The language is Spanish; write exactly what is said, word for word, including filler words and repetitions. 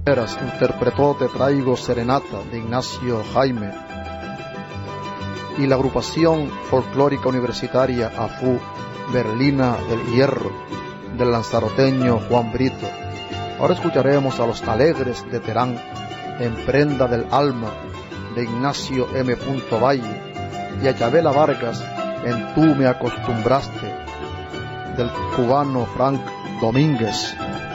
Interpretó Te Traigo Serenata de Ignacio Jaime, y la agrupación folclórica universitaria AFU Berlina del Hierro del lanzaroteño Juan Brito. Ahora escucharemos a Los Alegres de Terán en Prenda del Alma de Ignacio M. Valle, y a Chabela Vargas en Tú me acostumbraste del cubano Frank Domínguez.